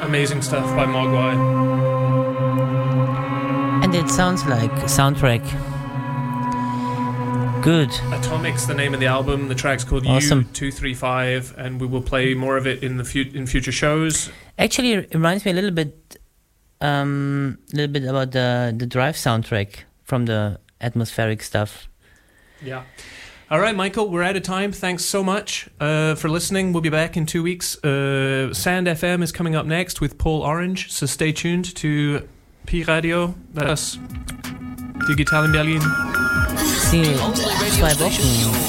amazing stuff by Mogwai. And it sounds like a soundtrack. Good. Atomic's the name of the album. The track's called Awesome. U235, and we will play more of it in future shows. Actually, it reminds me a little bit about the Drive soundtrack from the atmospheric stuff. Yeah. All right, Michael, we're out of time. Thanks so much for listening. We'll be back in 2 weeks. Sand FM is coming up next with Paul Orange, so stay tuned to Pi Radio. Das Digital in Berlin. See you in 2 Wochen.